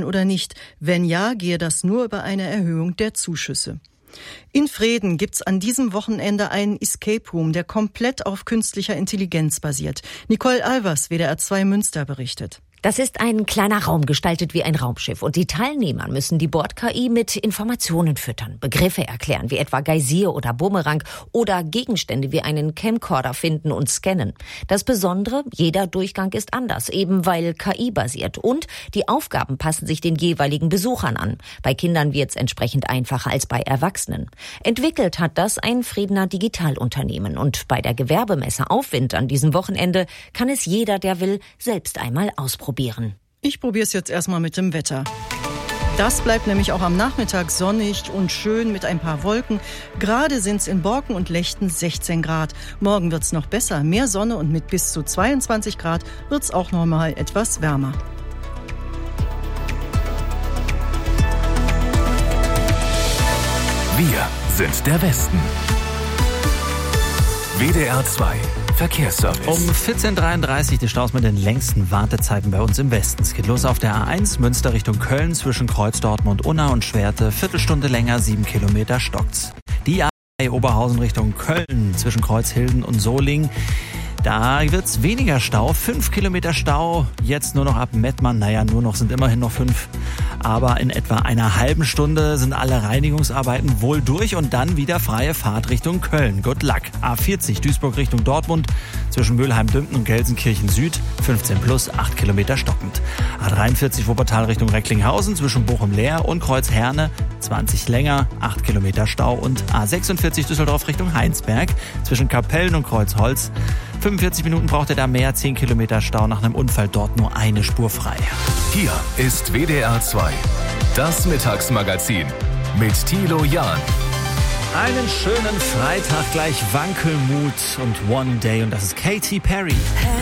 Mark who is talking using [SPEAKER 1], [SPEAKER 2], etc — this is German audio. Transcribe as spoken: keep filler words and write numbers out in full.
[SPEAKER 1] oder nicht? Wenn ja, gehe das nur über eine Erhöhung der Zuschüsse. In Vreden gibt's an diesem Wochenende einen Escape Room, der komplett auf künstlicher Intelligenz basiert. Nicole Albers, W D R zwei Münster, berichtet.
[SPEAKER 2] Das ist ein kleiner Raum, gestaltet wie ein Raumschiff. Und die Teilnehmer müssen die Bord-K I mit Informationen füttern, Begriffe erklären, wie etwa Geysir oder Bumerang oder Gegenstände wie einen Camcorder finden und scannen. Das Besondere, jeder Durchgang ist anders, eben weil K I-basiert. Und die Aufgaben passen sich den jeweiligen Besuchern an. Bei Kindern wird's entsprechend einfacher als bei Erwachsenen. Entwickelt hat das ein Fredener Digitalunternehmen. Und bei der Gewerbemesse Aufwind an diesem Wochenende kann es jeder, der will, selbst einmal ausprobieren. Probieren.
[SPEAKER 1] Ich probiere es jetzt erstmal mit dem Wetter. Das bleibt nämlich auch am Nachmittag sonnig und schön mit ein paar Wolken. Gerade sind es in Borken und Lechten sechzehn Grad. Morgen wird es noch besser, mehr Sonne und mit bis zu zweiundzwanzig Grad wird es auch noch mal etwas wärmer.
[SPEAKER 3] Wir sind der Westen. W D R zwei Verkehrsservice.
[SPEAKER 4] Um vierzehn Uhr dreiunddreißig die Staus mit den längsten Wartezeiten bei uns im Westen. Es geht los auf der A eins Münster Richtung Köln zwischen Kreuz Dortmund, Unna und Schwerte. Viertelstunde länger, sieben Kilometer stockt's. Die A drei Oberhausen Richtung Köln zwischen Kreuzhilden und Solingen. Da wird's weniger Stau, fünf Kilometer Stau, jetzt nur noch ab Mettmann, naja, nur noch sind immerhin noch fünf, aber in etwa einer halben Stunde sind alle Reinigungsarbeiten wohl durch und dann wieder freie Fahrt Richtung Köln. Good luck. A vierzig Duisburg Richtung Dortmund zwischen Mülheim-Dümpen und Gelsenkirchen Süd, fünfzehn plus, acht Kilometer stockend. A dreiundvierzig Wuppertal Richtung Recklinghausen zwischen Bochum-Leer und Kreuzherne, zwanzig länger, acht Kilometer Stau und A sechsundvierzig Düsseldorf Richtung Heinsberg zwischen Kapellen und Kreuzholz, fünfundvierzig Minuten braucht er da mehr, zehn Kilometer Stau, nach einem Unfall dort nur eine Spur frei.
[SPEAKER 3] Hier ist W D R zwei, das Mittagsmagazin mit Thilo Jahn.
[SPEAKER 4] Einen schönen Freitag, gleich Wankelmut und One Day und das ist Katy Perry.